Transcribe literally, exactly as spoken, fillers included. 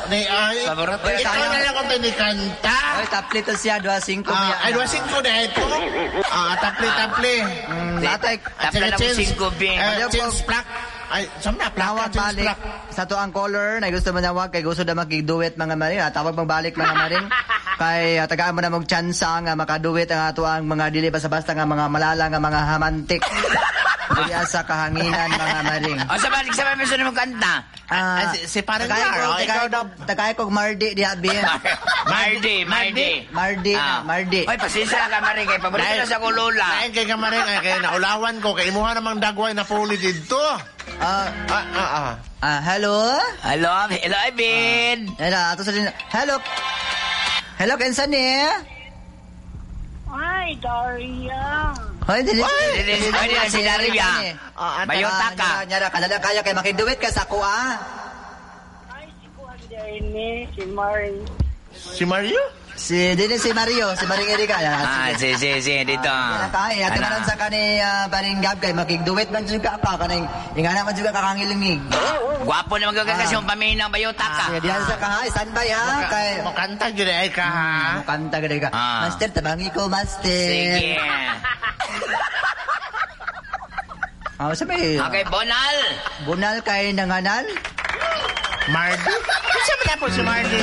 Ni, ay, Paborito. ikaw na lang kung pinikanta. Ay, tapli to siya, dua singko. Ah, ay, dua singko na ito. Ah, tapli, tapli. Mm, natay, Tapos na mo singko, Bing. Eh, change plak. Ay, saan na? Tawag Plaka, change balik plak. sa to ang caller na gusto mo nawag kay gusto na magduet mga maring. Ah, tawag magbalik mga maring. Kay uh, tagaan mo na mong tsansa nga makaduet ang ato ang mga dili basta-basta nga mga malala nga mga hamantik. Dili sa kahanginan mga maring. O, sa balik, sa balik, gusto mo kanta. Ah, Ay, si, si parang tagay ko, Yaro, tagay ikaw ko, daw. tagay ko Mardi di abin. Mardi, Mardi. Mardi, Ah. Mardi. Oy, pasensya ka, Maring. Kay paborito na sa kulula. Lain kay kamarin, ay kay naulawan ko, kay imuha namang dagway na puli dito. Ah, Ah, ah, ah. ah, hello? Hello, hello, Ibin. Hello, ato sa din. Hello. Hello, kinsan ni? Ay, Daria. Hoy, dili. Ay, dili, dili na si Daria. Ah, ah, Bayota ka. Nyara, kadala kaya kay makiduet ka sa ako ah. Ay, si Kuan Dene, si Maring. Si Mario? Si dili si Mario, si Maring Erika. Ah, si, si, si, dito. Yan kay, at Ano? naman sa kani uh, Baring Gab kay makigduet man jud ka ka kanang ingana man jud ka kakangilingig. Gwapo na magkakakas yung paminang bayota ka. Sige, diyan sa kahay, standby ha kay Makanta dyan ay ka, ha? kanta gid ka. Ah. Master tabangi ko, master. Sige. Ah, sabi. Okay, Bonal. Bunal kay nanganan. Mardi? Kasi mo na po si Mardi.